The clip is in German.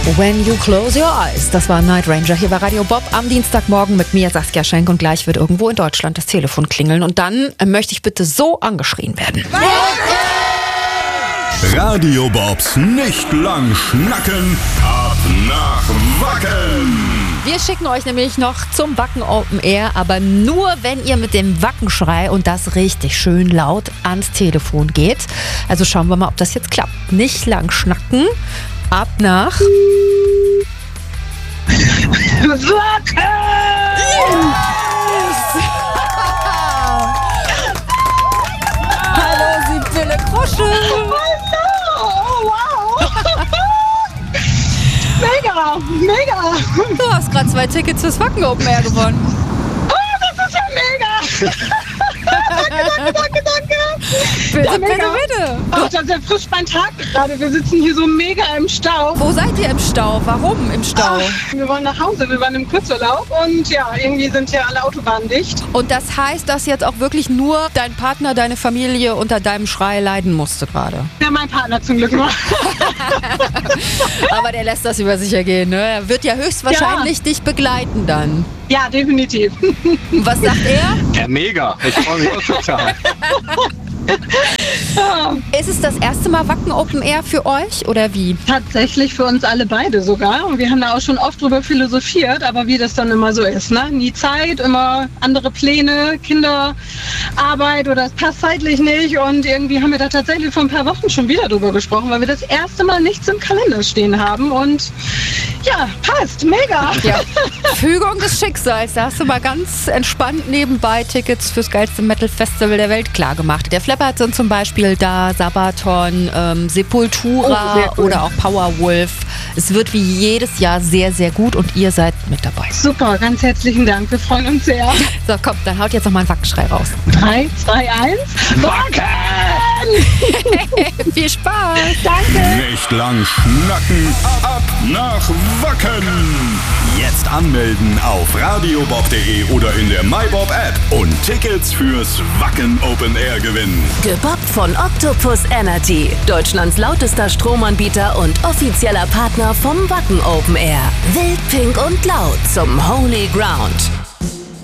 When You Close Your Eyes. Das war Night Ranger hier bei Radio Bob am Dienstagmorgen mit mir, Saskia Schenk. Und gleich wird irgendwo in Deutschland das Telefon klingeln. Und dann möchte ich bitte so angeschrien werden. Radio Bobs nicht lang schnacken, ab nach Wacken. Wir schicken euch nämlich noch zum Wacken Open Air, aber nur, wenn ihr mit dem Wackenschrei und das richtig schön laut ans Telefon geht. Also schauen wir mal, ob das jetzt klappt. Nicht lang schnacken, ab nach Wacken! Hallo, Sibylle Krusche! Oh, wow! Mega! Du hast gerade 2 Tickets fürs Wacken Open Air gewonnen. Oh, das ist ja mega! Danke! Bitte, Ja, mega. bitte. Oh, das erfrischt mein Tag gerade. Wir sitzen hier so mega im Stau. Wo seid ihr im Stau? Warum im Stau? Wir wollen nach Hause, wir waren im Kurzurlaub und ja, irgendwie sind hier alle Autobahnen dicht. Und das heißt, dass jetzt auch wirklich nur dein Partner, deine Familie unter deinem Schrei leiden musste gerade. Ja, mein Partner zum Glück noch. Aber der lässt das über sich ergehen, ne? Er wird ja höchstwahrscheinlich dich begleiten dann. Ja, definitiv. Und was sagt er? Ja, mega. Ich freue mich auch total. Ist es das erste Mal Wacken Open Air für euch oder wie? Tatsächlich für uns alle beide sogar. Und wir haben da auch schon oft drüber philosophiert, aber wie das dann immer so ist, ne? Nie Zeit, immer andere Pläne, Kinderarbeit oder es passt zeitlich nicht. Und irgendwie haben wir da tatsächlich vor ein paar Wochen schon wieder drüber gesprochen, weil wir das erste Mal nichts im Kalender stehen haben. Und ja, passt, mega. Ja. Fügung des Schicksals. Da hast du mal ganz entspannt nebenbei Tickets fürs geilste Metal-Festival der Welt klar gemacht. Der Flappert sind zum Beispiel da, Sabaton, Sepultura Oh, sehr cool. oder auch Powerwolf. Es wird wie jedes Jahr sehr, sehr gut und ihr seid mit dabei. Super, ganz herzlichen Dank. Wir freuen uns sehr. So, komm, dann haut jetzt noch mal einen Wackenschrei raus. 3, 2, 1. Wacken! Viel Spaß! Danke! Nicht lang schnacken, ab nach Wacken. Jetzt anmelden auf radiobob.de oder in der MyBob App und Tickets fürs Wacken Open Air gewinnen. Gebobbt von Octopus Energy, Deutschlands lautester Stromanbieter und offizieller Partner vom Wacken Open Air. Wild, pink und laut zum Holy Ground.